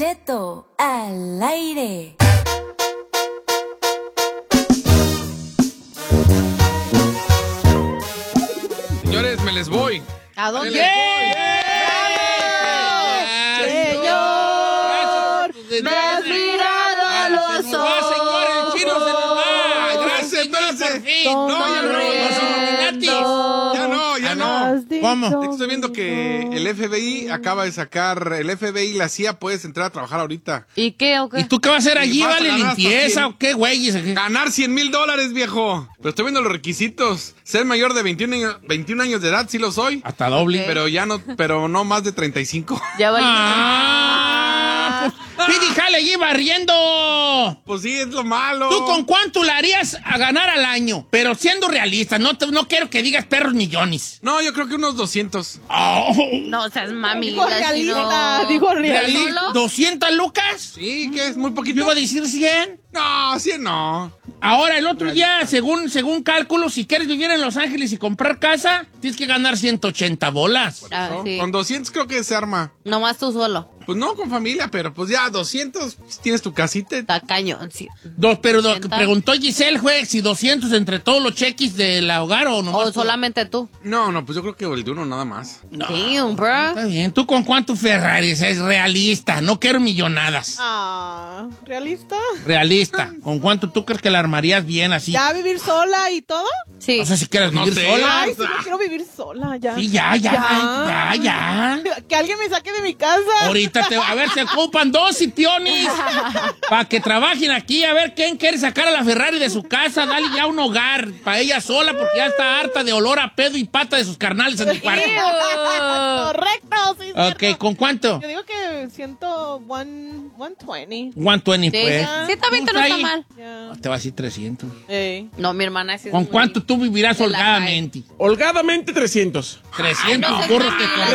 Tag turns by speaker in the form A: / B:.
A: Cheto al aire.
B: Señores, me les voy.
C: ¿A dónde?
B: Me les voy.
C: Señor, me has mirado a los
B: Se nos va, señor, el chino se nos va. Gracias,
D: espérate.
B: por fin. No, ya no, los Illuminatis.
D: Ya no.
E: ¿Cómo?
D: Estoy viendo que el FBI acaba de sacar, el FBI y la CIA puedes entrar a trabajar ahorita.
C: ¿Y qué o
E: ¿Y
C: qué?
E: tú qué vas a hacer allí,
D: vas a
E: vale?
D: ganar hasta
E: ¿Limpieza
D: 100.
E: o qué, güeyes?
D: Ganar $100,000, viejo. Pero estoy viendo los requisitos. Ser mayor de 21 años de edad, sí lo soy.
E: Hasta doble.
D: Pero no más de 35.
C: Ya va.
E: Pidi, jale allí barriendo.
D: Pues sí, es lo malo.
E: ¿Tú con cuánto la harías a ganar al año? Pero siendo realista, no quiero que digas perros millones.
D: No, yo creo que unos 200.
E: Oh.
C: No seas mami.
F: Dijo realista, dijo realista.
C: ¿Solo?
E: ¿200 lucas?
D: Sí, que es muy
E: Yo
D: poquito.
E: iba a decir 100.
D: No, 100 no.
E: Ahora, el otro día, según cálculo, si quieres vivir en Los Ángeles y comprar casa, tienes que ganar 180 bolas.
C: Ah, sí.
D: Con 200 creo que se arma.
C: Nomás tú solo.
D: Pues no con familia, pero pues ya 200 pues, tienes tu casita.
C: Tacaño. Sí.
E: Pero
C: 80.
E: preguntó Giselle, juez, si 200 entre todos los cheques del hogar o no.
C: O solamente tú.
D: No, pues yo creo que el de uno nada más.
E: No.
C: Damn, bro.
E: Está bien. ¿Tú con cuántos Ferraris? Es realista. No quiero millonadas.
F: ¿Realista?
E: Realista. ¿Con cuánto tú crees que la armarías bien así?
F: ¿Ya vivir sola y todo?
C: Sí.
E: No sé si quieres
D: No
E: vivir
D: sé.
E: sola.
F: Ay, sí, no quiero vivir sola, ya.
E: Sí, ya.
F: Que alguien me saque de mi casa.
E: Ahorita a ver, se ocupan 2 Scipionis para que trabajen aquí. A ver quién quiere sacar a la Ferrari de su casa. Dale ya un hogar para ella sola porque ya está harta de olor a pedo y pata de sus carnales en el cuarto.
F: Correcto, sí.
E: Ok,
F: cierto.
E: ¿con cuánto?
F: Yo digo que 120.
E: 120,
C: Sí,
E: pues.
C: sí, también no está
E: Ahí.
C: mal.
F: Ya.
E: Te va a decir 300.
F: Ey.
C: No, mi hermana sí es
E: ¿Con
C: muy-
E: cuánto tú vivirás
C: de la
E: holgadamente?
B: Holgadamente 300.
E: 300,
C: no seas
E: burro,
C: mala.
E: te